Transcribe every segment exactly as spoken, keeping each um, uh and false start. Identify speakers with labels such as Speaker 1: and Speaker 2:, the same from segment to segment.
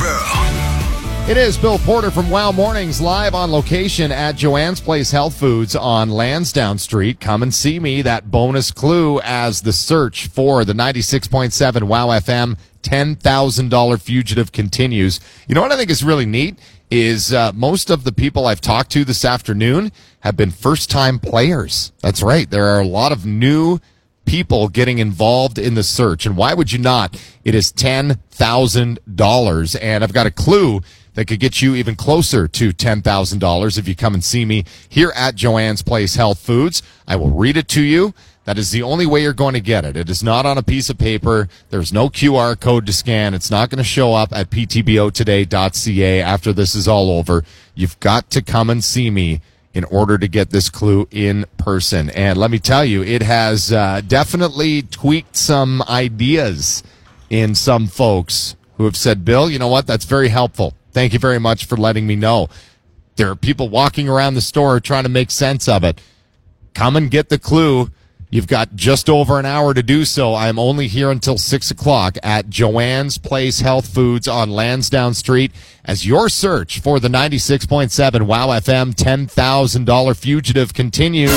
Speaker 1: It is Bill Porter from Wow Mornings, live on location at Joanne's Place Health Foods on Lansdowne Street. Come and see me. That bonus clue as the search for the ninety-six point seven Wow F M ten thousand dollars fugitive continues. You know what I think is really neat is uh, most of the people I've talked to this afternoon have been first-time players. That's right. There are a lot of new people getting involved in the search. And why would you not? It is ten thousand dollars. And I've got a clue that could get you even closer to ten thousand dollars if you come and see me here at Joanne's Place Health Foods. I will read it to you. That is the only way you're going to get it. It is not on a piece of paper. There's no Q R code to scan. It's not going to show up at p t b o today dot c a after this is all over. You've got to come and see me in order to get this clue in person. And let me tell you, it has uh, definitely tweaked some ideas in some folks who have said, Bill, you know what? That's very helpful. Thank you very much for letting me know. There are people walking around the store trying to make sense of it. Come and get the clue. You've got just over an hour to do so. I'm only here until six o'clock at Joanne's Place Health Foods on Lansdowne Street as your search for the ninety-six point seven Wow F M ten thousand dollars fugitive continues.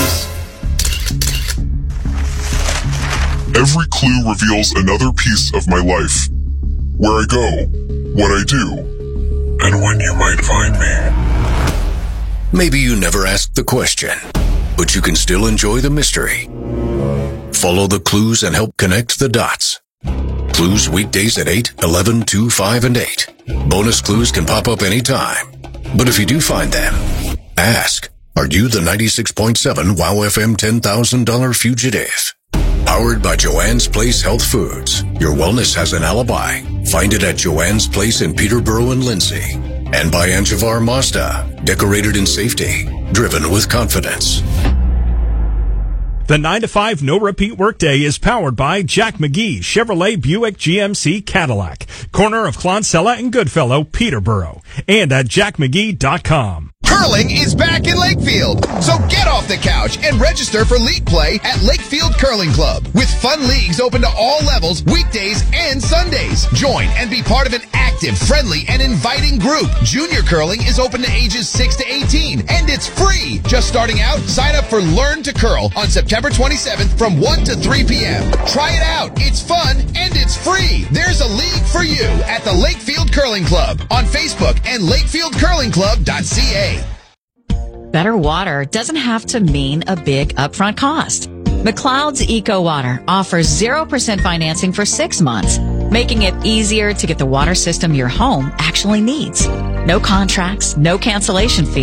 Speaker 2: Every clue reveals another piece of my life. Where I go, what I do, and when you might find me.
Speaker 3: Maybe you never asked the question, but you can still enjoy the mystery. Follow the clues and help connect the dots. Clues weekdays at eight, eleven, two, five, and eight. Bonus clues can pop up anytime. But if you do find them, ask, are you the ninety-six point seven Wow F M ten thousand dollars fugitive? Powered by Joanne's Place Health Foods. Your wellness has an alibi. Find it at Joanne's Place in Peterborough and Lindsay. And by Anjavar Mazda. Decorated in safety. Driven with confidence.
Speaker 4: The nine to five no repeat workday is powered by Jack McGee Chevrolet Buick G M C Cadillac. Corner of Clonsella and Goodfellow, Peterborough. And at jack mcgee dot com.
Speaker 5: Curling is back in Lakefield, so get off the couch and register for league play at Lakefield Curling Club. With fun leagues open to all levels, weekdays and Sundays. Join and be part of an active, friendly, and inviting group. Junior curling is open to ages six to eighteen, and it's free. Just starting out, sign up for Learn to Curl on September twenty-seventh from one to three p.m. Try it out. It's fun and it's free. There's a league for you at the Lakefield Curling Club on Facebook and lakefield curling club dot c a.
Speaker 6: Better water doesn't have to mean a big upfront cost. McLeod's Eco Water offers zero percent financing for six months, making it easier to get the water system your home actually needs. No contracts, no cancellation fees.